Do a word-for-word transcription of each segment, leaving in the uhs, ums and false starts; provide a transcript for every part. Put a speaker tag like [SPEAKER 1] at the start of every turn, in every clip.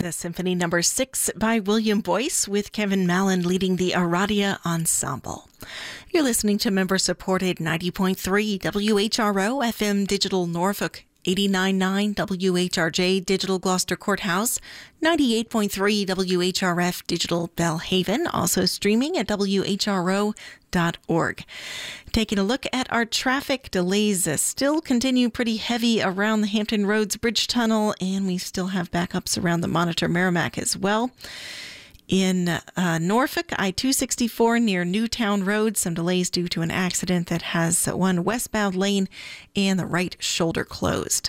[SPEAKER 1] the Symphony Number Six by William Boyce, with Kevin Mallon leading the Aradia Ensemble. You're listening to member-supported ninety point three W H R O F M Digital Norfolk, eighty-nine point nine W H R J Digital Gloucester Courthouse, ninety-eight point three W H R F Digital Belhaven, also streaming at W H R O dot org. Taking a look at our traffic, delays uh, still continue pretty heavy around the Hampton Roads Bridge Tunnel, and we still have backups around the Monitor Merrimack as well. In uh, Norfolk, I two sixty-four near Newtown Road, some delays due to an accident that has one westbound lane and the right shoulder closed.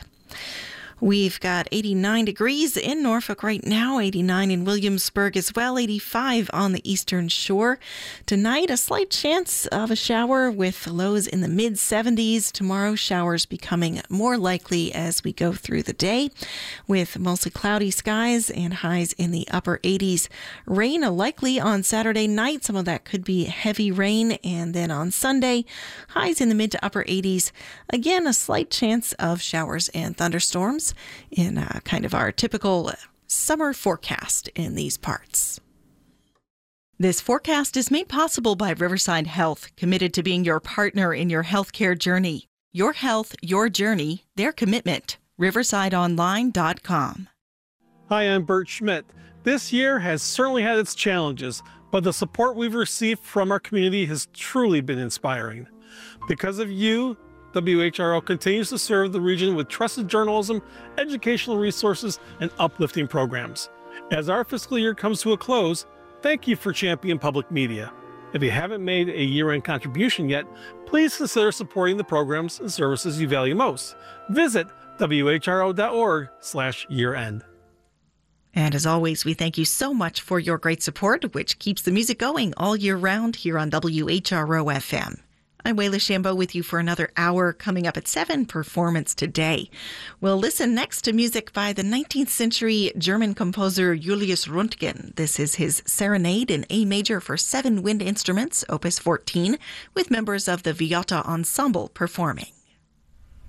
[SPEAKER 1] We've got eighty-nine degrees in Norfolk right now, eighty-nine in Williamsburg as well, eighty-five on the Eastern Shore. Tonight, a slight chance of a shower with lows in the mid seventies. Tomorrow, showers becoming more likely as we go through the day, with mostly cloudy skies and highs in the upper eighties. Rain likely on Saturday night. Some of that could be heavy rain. And then on Sunday, highs in the mid to upper eighties. Again, a slight chance of showers and thunderstorms in uh, kind of our typical summer forecast in these parts. This forecast is made possible by Riverside Health, committed to being your partner in your healthcare journey. Your health, your journey, their commitment. riverside online dot com.
[SPEAKER 2] Hi, I'm Bert Schmidt. This year has certainly had its challenges, but the support we've received from our community has truly been inspiring. Because of you, W H R O continues to serve the region with trusted journalism, educational resources, and uplifting programs. As our fiscal year comes to a close, thank you for championing public media. If you haven't made a year-end contribution yet, please consider supporting the programs and services you value most. Visit W H R O dot org slash year-end.
[SPEAKER 1] And as always, we thank you so much for your great support, which keeps the music going all year round here on W H R O F M. I'm Wayla Shambo with you for another hour. Coming up at seven, Performance Today. We'll listen next to music by the nineteenth century German composer Julius Röntgen. This is his Serenade in A major for seven wind instruments, opus fourteen, with members of the Viotta Ensemble performing.